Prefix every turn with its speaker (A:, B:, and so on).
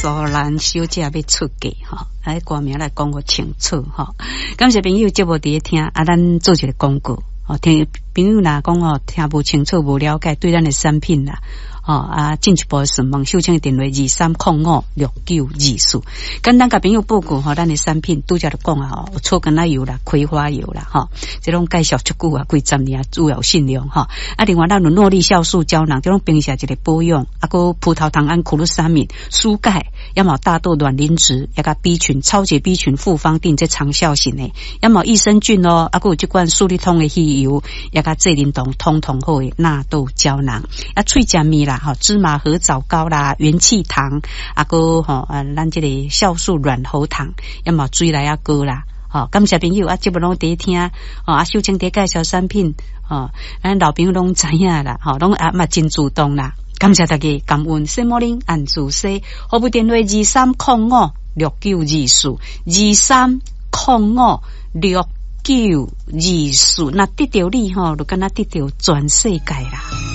A: 素兰小姐要出嫁哈，来歌名来讲个清楚哈。感谢朋友节目伫听，咱做一个广告哦。听朋友若讲哦，听不清楚、无了解，对咱的产品啦。进一步询问秀清的电话23056924，简单甲朋友报告咱的产品拄则就讲啊，有草根奶油啦、葵花油啦，这种介绍足久啊，几十年主要信用另外咱有诺丽酵素胶囊，这种平时一个保养，个葡萄糖胺苦鲁沙敏、舒钙，也冇大豆卵磷脂，也甲 B 群、超级 B 群复方定这长效型的，也冇益生菌个有这罐舒利通的稀油，也甲这灵动通通好的纳豆胶囊，喙食蜜啦。芝麻和枣膏啦，元气糖，咱这个酵素软喉糖，要么水来高啦，感谢朋友节目拢在听，秀清在介绍产品，咱老朋友拢知影啦，拢嘛真主动啦，感谢大家，感恩圣莫林按住西，服务电话23056924，23056924，那得到你就敢若得到全世界啦。